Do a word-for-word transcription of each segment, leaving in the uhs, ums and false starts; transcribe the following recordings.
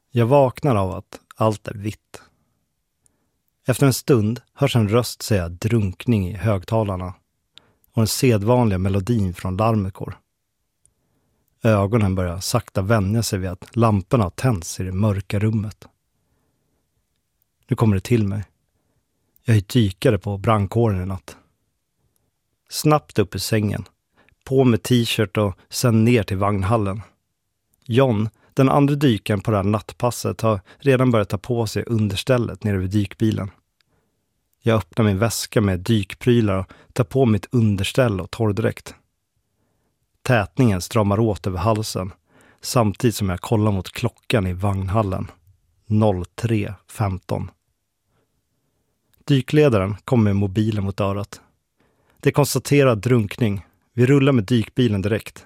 Jag vaknar av att allt är vitt. Efter en stund hörs en röst säga drunkning i högtalarna och den sedvanliga melodin från larmet går. Ögonen börjar sakta vänja sig vid att lamporna har tänts i det mörka rummet. Nu kommer det till mig. Jag är dykare på brandkåren i natt. Snabbt upp i sängen, på med t-shirt och sen ner till vagnhallen. John, den andra dykaren på det här nattpasset, har redan börjat ta på sig understället nere vid dykbilen. Jag öppnar min väska med dykprylar och tar på mitt underställ och torrdräkt. Tätningen stramar åt över halsen samtidigt som jag kollar mot klockan i vagnhallen. tre femton. Dykledaren kommer med mobilen mot örat. Det konstaterar drunkning. Vi rullar med dykbilen direkt.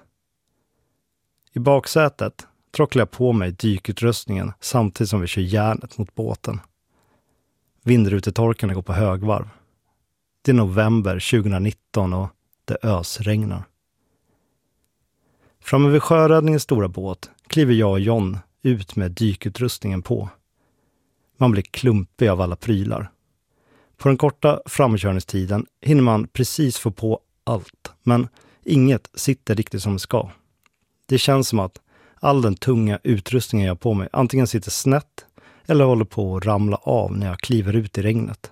I baksätet trocklar jag på mig dykutrustningen samtidigt som vi kör järnet mot båten. Vindrutetorkarna går på högvarv. Det är november tjugonitton och det ösregnar. Framme vid sjöräddningens stora båt kliver jag och John ut med dykutrustningen på. Man blir klumpig av alla prylar. På den korta framkörningstiden hinner man precis få på allt, men inget sitter riktigt som det ska. Det känns som att all den tunga utrustningen jag har på mig antingen sitter snett eller håller på att ramla av när jag kliver ut i regnet.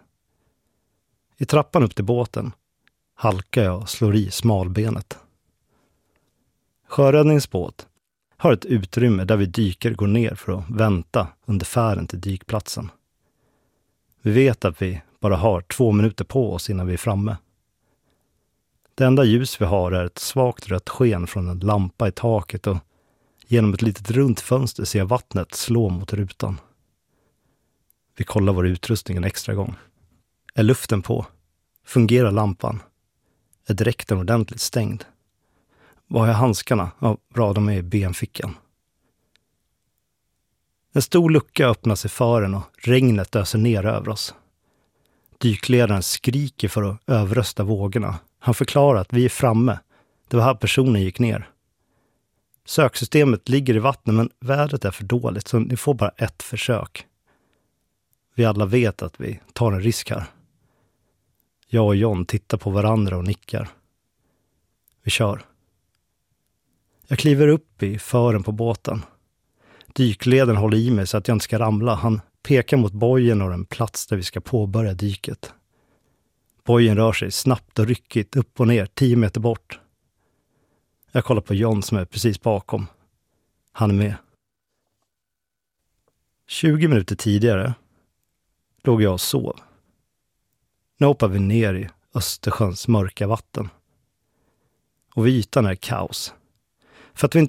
I trappan upp till båten halkar jag och slår i smalbenet. Sjöräddningsbåt har ett utrymme där vi dyker går ner för att vänta under färden till dykplatsen. Vi vet att vi bara har två minuter på oss innan vi är framme. Det enda ljus vi har är ett svagt rött sken från en lampa i taket och genom ett litet runt fönster ser jag vattnet slå mot rutan. Vi kollar vår utrustning en extra gång. Är luften på? Fungerar lampan? Är dräkten ordentligt stängd? Var har jag handskarna? Ja, bra, de är i benfickan. En stor lucka öppnas i fören och regnet öser ner över oss. Dykledaren skriker för att överrösta vågorna. Han förklarar att vi är framme. Det var här personen gick ner. Söksystemet ligger i vattnet men vädret är för dåligt så ni får bara ett försök. Vi alla vet att vi tar en risk här. Jag och John tittar på varandra och nickar. Vi kör. Jag kliver upp i fören på båten. Dykledaren håller i mig så att jag inte ska ramla. Han pekar mot bojen och den plats där vi ska påbörja dyket. Bojen rör sig snabbt och ryckigt upp och ner tio meter bort. Jag kollar på John som är precis bakom. Han är med. tjugo minuter tidigare låg jag och sov. Nu hoppar vi ner i Östersjöns mörka vatten. Och vid ytan är kaos. För att vi inte